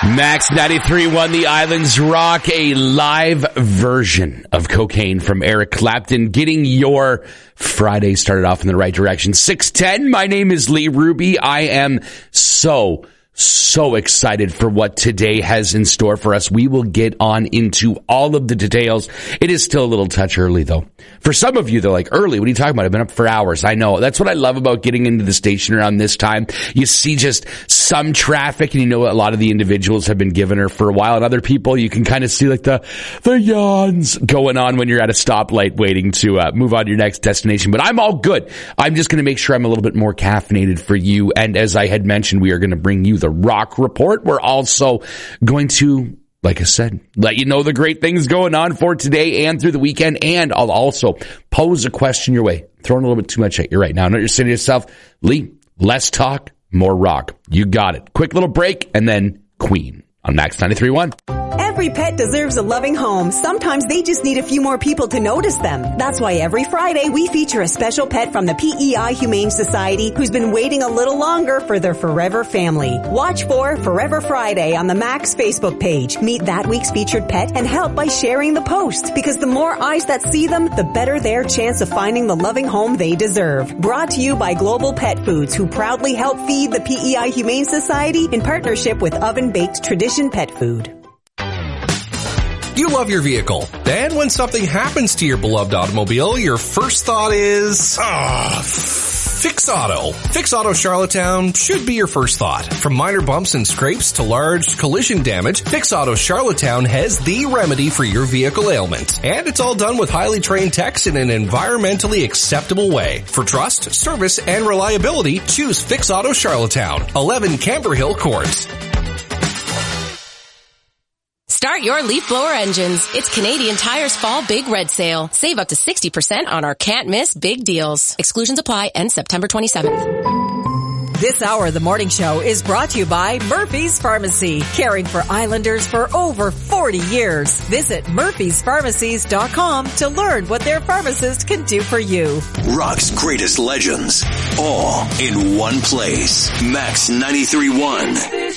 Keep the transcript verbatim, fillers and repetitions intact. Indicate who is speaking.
Speaker 1: Max ninety-three point one, The Islands Rock, a live version of Cocaine from Eric Clapton, getting your Friday started off in the right direction. six ten, my name is Lee Ruby. I am so, so excited for what today has in store for us. We will get on into all of the details. It is still a little touch early, though. For some of you, they're like, early? What are you talking about? I've been up for hours. I know. That's what I love about getting into the station around this time. You see just some traffic, and you know a lot of the individuals have been giving her for a while, and other people, you can kind of see like the, the yawns going on when you're at a stoplight waiting to uh, move on to your next destination. But I'm all good. I'm just going to make sure I'm a little bit more caffeinated for you. And as I had mentioned, we are going to bring you the Rock Report. We're also going to, like I said, let you know the great things going on for today and through the weekend. And I'll also pose a question your way. Throwing a little bit too much at you right now. I know you're saying to yourself, Lee, less talk, more rock. You got it. Quick little break, and then Queen on Max ninety-three point one.
Speaker 2: Every pet deserves a loving home. Sometimes they just need a few more people to notice them. That's why every Friday we feature a special pet from the P E I Humane Society who's been waiting a little longer for their forever family. Watch for Forever Friday on the Max Facebook page. Meet that week's featured pet and help by sharing the post, because the more eyes that see them, the better their chance of finding the loving home they deserve. Brought to you by Global Pet Foods, who proudly help feed the P E I Humane Society in partnership with Oven Baked Tradition Pet Food.
Speaker 3: You love your vehicle. Then when something happens to your beloved automobile, your first thought is, ah, Fix Auto. Fix Auto Charlottetown should be your first thought. From minor bumps and scrapes to large collision damage, Fix Auto Charlottetown has the remedy for your vehicle ailment. And it's all done with highly trained techs in an environmentally acceptable way. For trust, service, and reliability, choose Fix Auto Charlottetown, eleven Camber Hill Court.
Speaker 4: Start your leaf blower engines. It's Canadian Tire's Fall Big Red Sale. Save up to sixty percent on our can't miss big deals. Exclusions apply. End September twenty-seventh.
Speaker 5: This hour of the morning show is brought to you by Murphy's Pharmacy, caring for Islanders for over forty years. Visit murphys pharmacies dot com to learn what their pharmacist can do for you.
Speaker 6: Rock's greatest legends, all in one place. Max ninety-three point one.